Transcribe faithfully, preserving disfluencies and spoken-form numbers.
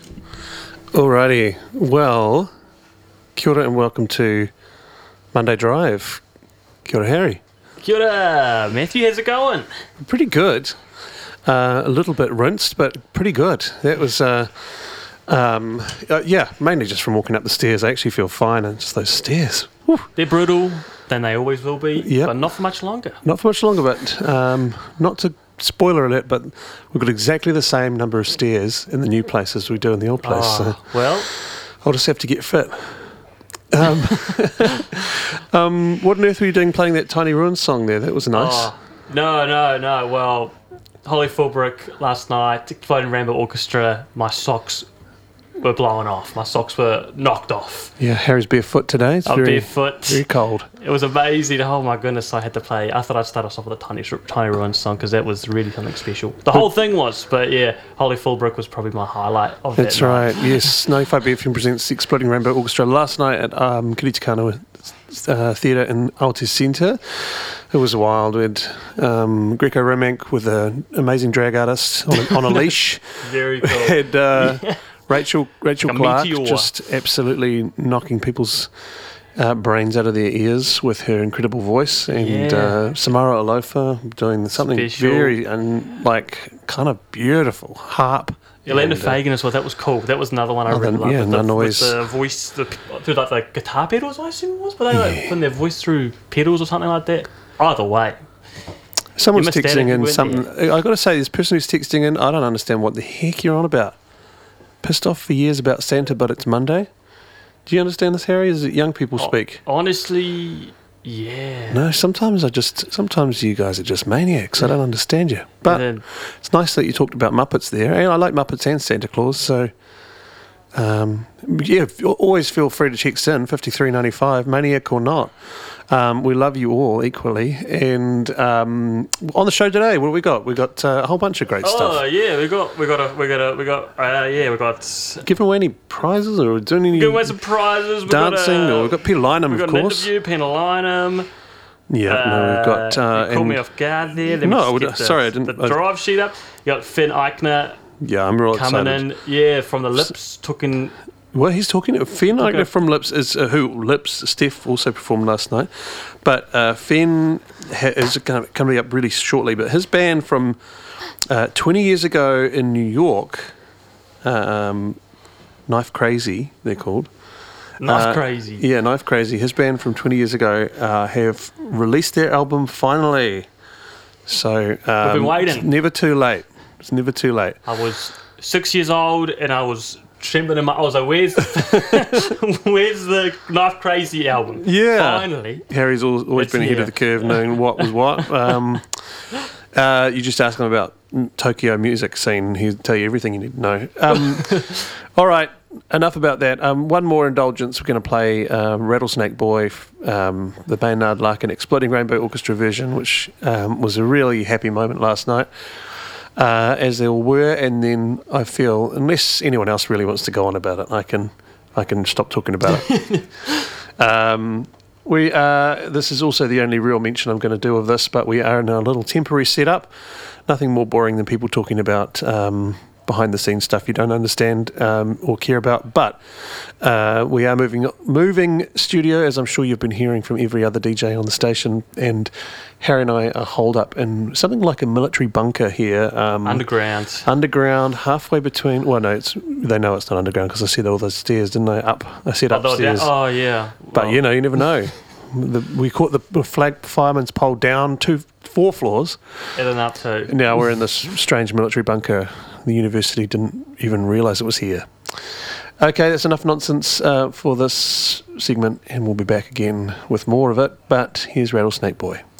Alrighty, well, kia ora and welcome to Monday Drive. Kia ora, Harry. Kia ora, Matthew, how's it going? Pretty good. Uh, a little bit rinsed, but pretty good. That was, uh, um, uh, yeah, mainly just from walking up the stairs. I actually feel fine, and just those stairs. Whew. They're brutal, then they always will be, Yep. but not for much longer. Not for much longer, but um, not to spoiler alert, but we've got exactly the same number of stairs in the new place as we do in the old place. Oh, So well, I'll just have to get fit. Um, um, what on earth were you doing playing that Tiny Ruins song there? That was nice. oh, no, no, no. Well, Holly Fulbrick last night, Floating Rainbow Orchestra, my socks were blowing off. My socks were knocked off. Yeah, Harry's barefoot today. It's I'm very, barefoot. very cold. It was amazing. Oh my goodness, I had to play. I thought I'd start us off with a Tiny Tiny Ruins song because that was really something special. The whole thing was, but yeah, Holly Fulbrick was probably my highlight of That's that night. right, yes. ninety-five B F M presents the Exploding Rainbow Orchestra last night at um, Kiritikano uh, Theatre in Aotea Centre. It was wild. We had um, Greco Romank with an amazing drag artist on a, on a leash. Very We cool. had uh, Rachel Rachel A Clark meteor. just absolutely knocking people's uh, brains out of their ears with her incredible voice, and Yeah. uh, Samara Alofa doing something Special. very and like kind of beautiful harp. Elena and, uh, Fagan as well. That was cool. That was another one I Oh, really then- loved. yeah, with, no the, noise. with the voice the, through like the guitar pedals, I assume it was. But they like Yeah. putting their voice through pedals or something like that. Either way, Someone's You missed out if texting you in weren't something. I got to say, this person who's texting in, I don't understand what the heck you're on about. Pissed off for years about Santa, but it's Monday. Do you understand this, Harry? Is it young people speak? honestly, yeah. No, sometimes I just, sometimes you guys are just maniacs. I don't understand you. But And then- it's nice that you talked about Muppets there. And I like Muppets and Santa Claus, so um, yeah, f- always feel free to text in fifty-three ninety-five, maniac or not. Um, we love you all equally. And um, on the show today, what have we got? We got uh, a whole bunch of great oh stuff. yeah, we got we got a we got a we got uh, yeah we got Giving away any prizes or doing any giving away some prizes. We dancing? got, uh, or we've got Peter Lynham, we got of an course. interview, Panalinum. Yeah, no, we've got. Uh, you caught me and- off guard there. Then No, we I would- skipped the, sorry, I didn't- The I- drive sheet up. You got Finn Eichner yeah, I'm real coming excited. in. Yeah, from the Lips, took in. Well, he's talking. Finn Okay. Eichner from Lips is uh, who Lips. Steph also performed last night, but uh, Finn ha- is going to be up really shortly. But his band from uh, twenty years ago in New York, um, Knife Crazy, they're called. Knife Uh, Crazy. Yeah, Knife Crazy. His band from twenty years ago uh, have released their album finally. So um, been waiting. It's never too late. It's never too late. I was six years old and I was trembling in my. I was like, "Where's, where's the Knife Crazy album?" Yeah. Finally. Harry's al- always It's been ahead here. of the curve, knowing what was what. Um, uh, you just ask him about Tokyo music scene, he'll tell you everything you need to know. Um, all right, enough about that. Um, one more indulgence. We're going to play um, Rattlesnake Boy, um, the Baynard Larkin Exploding Rainbow Orchestra version, which um, was a really happy moment last night. Uh, as there were, and then I feel, unless anyone else really wants to go on about it, I can, I can stop talking about it. um, we uh, this is also the only real mention I'm going to do of this, but we are in a little temporary setup. Nothing more boring than people talking about um, behind the scenes stuff you don't understand um, or care about. But uh, we are moving moving studio, as I'm sure you've been hearing from every other D J on the station. And Harry and I are holed up in something like a military bunker here. Um, Underground. Underground, halfway between. Well, no, it's they know it's not underground because I said all those stairs, didn't I? Up, I said Oh, they're down- upstairs. oh yeah. But Well, you know, you never know. The, we caught the flag fireman's pole down two, four floors. and then up to. Now we're in this strange military bunker. The university didn't even realise it was here. Okay, that's enough nonsense uh, for this segment, and we'll be back again with more of it. But here's Rattlesnake Boy.